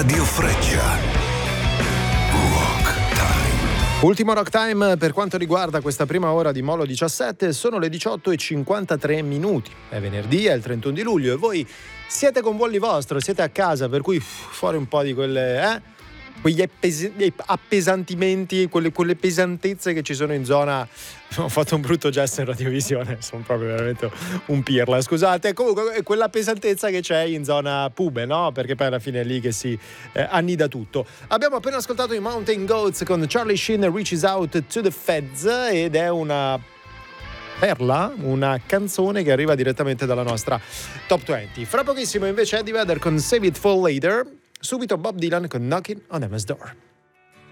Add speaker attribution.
Speaker 1: Radio Freccia. Rock Time.
Speaker 2: Ultimo Rock Time per quanto riguarda questa prima ora di Molo 17, sono le 18:53. È venerdì, è il 31 di luglio e voi siete con Volli vostro, siete a casa, per cui fuori un po' di quelle quegli appesantimenti, quelle pesantezze che ci sono in zona. Ho fatto un brutto gesto in radiovisione, sono proprio veramente un pirla, scusate. Comunque quella pesantezza che c'è in zona pube, no? Perché poi alla fine è lì che si annida tutto. Abbiamo appena ascoltato i Mountain Goats con Charlie Sheen Reaches Out to the Feds ed è una perla, una canzone che arriva direttamente dalla nostra Top 20. Fra pochissimo invece Eddie Vedder con Save It For Later, subito Bob Dylan con Knocking on Emma's Door.